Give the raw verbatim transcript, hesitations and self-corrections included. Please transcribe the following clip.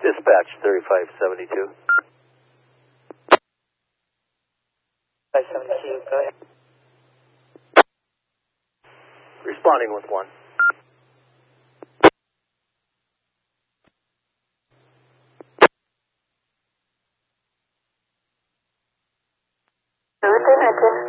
Dispatch thirty-five seventy-two. five seventy-two, go ahead. Responding with one. Lieutenant